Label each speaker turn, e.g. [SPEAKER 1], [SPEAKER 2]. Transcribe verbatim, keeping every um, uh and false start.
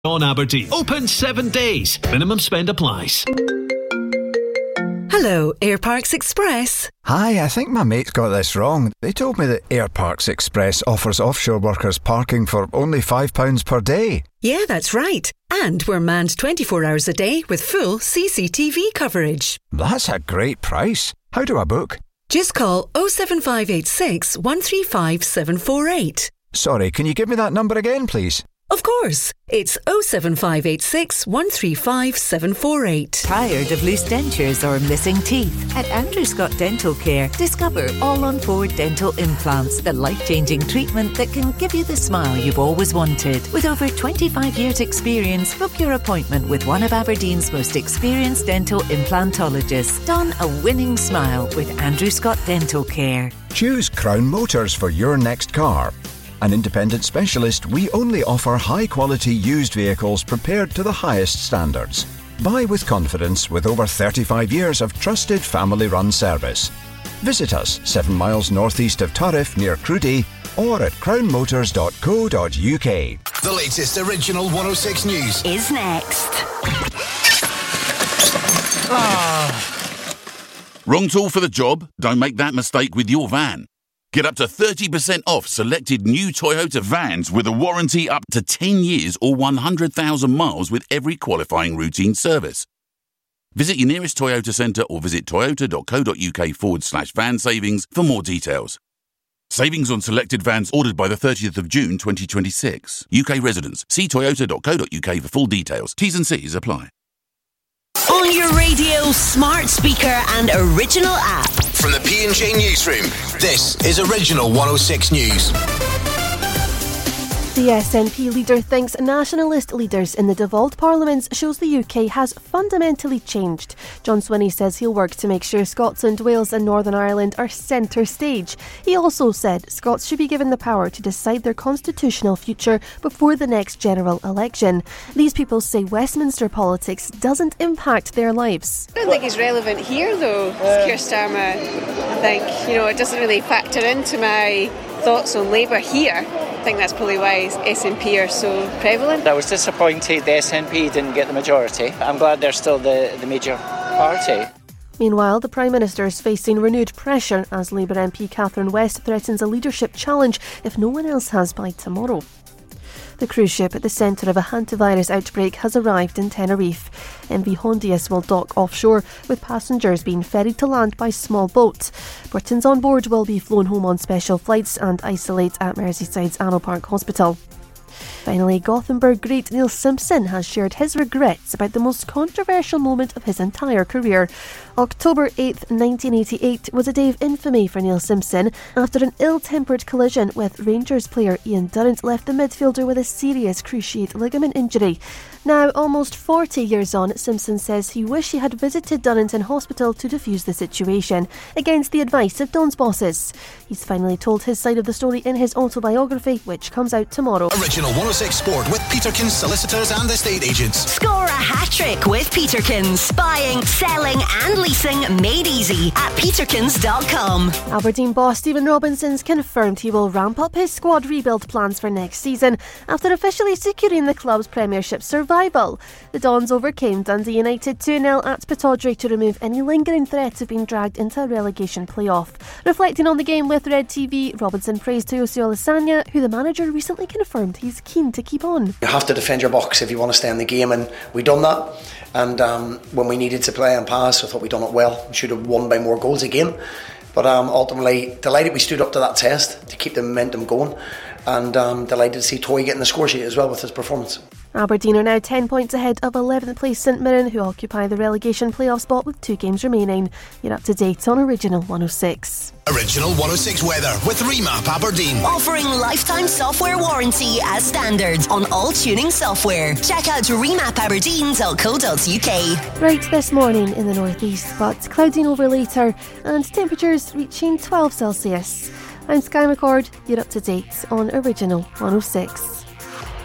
[SPEAKER 1] on Aberdeen. Open seven days. Minimum spend applies.
[SPEAKER 2] Hello, Air Parks Express.
[SPEAKER 3] Hi, I think my mate's got this wrong. They told me that Air Parks Express offers offshore workers parking for only five pounds per day.
[SPEAKER 2] Yeah, that's right. And we're manned twenty-four hours a day with full C C T V coverage.
[SPEAKER 3] That's a great price. How do I book?
[SPEAKER 2] Just call oh seven five eight six, one three five, seven four eight.
[SPEAKER 3] Sorry, can you give me that number again, please?
[SPEAKER 2] Of course. It's oh seven five eight six, one three five, seven four eight.
[SPEAKER 4] Tired of loose dentures or missing teeth? At Andrew Scott Dental Care, discover all-on-board dental implants, the life-changing treatment that can give you the smile you've always wanted. With over twenty-five years experience, book your appointment with one of Aberdeen's most experienced dental implantologists. Don a winning smile with Andrew Scott Dental Care.
[SPEAKER 3] Choose Crown Motors for your next car. An independent specialist, we only offer high-quality used vehicles prepared to the highest standards. Buy with confidence with over thirty-five years of trusted family-run service. Visit us seven miles northeast of Turriff near Cruddy or at crown motors dot co dot uk.
[SPEAKER 5] The latest original one oh six News
[SPEAKER 6] is next.
[SPEAKER 7] Ah. Wrong tool for the job? Don't make that mistake with your van. Get up to thirty percent off selected new Toyota vans with a warranty up to ten years or one hundred thousand miles with every qualifying routine service. Visit your nearest Toyota centre or visit toyota dot co dot uk forward slash van savings for more details. Savings on selected vans ordered by the thirtieth of June twenty twenty-six. U K residents, see toyota dot co dot uk for full details. T's and C's apply.
[SPEAKER 6] On your radio, smart speaker and original app.
[SPEAKER 5] From the P and J Newsroom, this is Original one oh six News.
[SPEAKER 8] The S N P leader thinks nationalist leaders in the devolved parliaments shows the U K has fundamentally changed. John Swinney says he'll work to make sure Scotland, Wales and Northern Ireland are centre stage. He also said Scots should be given the power to decide their constitutional future before the next general election. These people say Westminster politics doesn't impact their lives.
[SPEAKER 9] I don't think it's relevant here though, Keir Starmer. I think, you know, it doesn't really factor into my thoughts on Labour here. I think that's probably why S N P are so prevalent.
[SPEAKER 10] I was disappointed the S N P didn't get the majority. I'm glad they're still the, the major party.
[SPEAKER 8] Meanwhile, the Prime Minister is facing renewed pressure as Labour M P Catherine West threatens a leadership challenge if no one else has by tomorrow. The cruise ship at the centre of a hantavirus outbreak has arrived in Tenerife. M V Hondius will dock offshore, with passengers being ferried to land by small boats. Britons on board will be flown home on special flights and isolate at Merseyside's Arrow Park Hospital. Finally, Gothenburg great Neil Simpson has shared his regrets about the most controversial moment of his entire career. October eighth, nineteen eighty-eight was a day of infamy for Neil Simpson after an ill-tempered collision with Rangers player Ian Durrant left the midfielder with a serious cruciate ligament injury. Now, almost forty years on, Simpson says he wished he had visited Durrant in hospital to defuse the situation, against the advice of Don's bosses. He's finally told his side of the story in his autobiography, which comes out tomorrow.
[SPEAKER 5] Original one oh six Sport with Peterkins Solicitors and Estate Agents.
[SPEAKER 6] Score a hat-trick with Peterkins. Buying, selling and leasing made easy at peterkins dot com.
[SPEAKER 8] Aberdeen boss Stephen Robinson's confirmed he will ramp up his squad rebuild plans for next season after officially securing the club's Premiership survival. The Dons overcame Dundee United two nil at Pittodrie to remove any lingering threat of being dragged into a relegation playoff. Reflecting on the game with Red T V, Robinson praised Toyosi Olasanya, who the manager recently confirmed he's keen to keep on.
[SPEAKER 11] You have to defend your box if you want to stay in the game, and we done that. And um, when we needed to play and pass, I thought we done it well. We should have won by more goals again. But um, ultimately, delighted we stood up to that test to keep the momentum going, and um, delighted to see Toy getting the score sheet as well with his performance.
[SPEAKER 8] Aberdeen are now ten points ahead of eleventh place St Mirren, who occupy the relegation playoff spot with two games remaining. You're up to date on Original one oh six.
[SPEAKER 5] Original one oh six weather with Remap Aberdeen.
[SPEAKER 6] Offering lifetime software warranty as standard on all tuning software. Check out remap aberdeen dot co dot uk.
[SPEAKER 8] Right this morning in the northeast, but clouding over later and temperatures reaching twelve Celsius. I'm Sky McCord, you're up to date on Original one oh six.